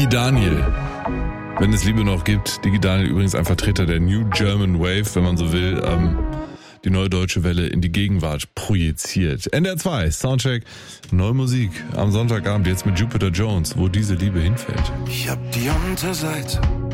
Digi Daniel. Wenn es Liebe noch gibt. Digi Daniel übrigens ein Vertreter der New German Wave, wenn man so will. Die neue deutsche Welle in die Gegenwart projiziert. NDR 2, Soundcheck, neue Musik. Am Sonntagabend jetzt mit Jupiter Jones, wo diese Liebe hinfällt. Ich hab die Unterseite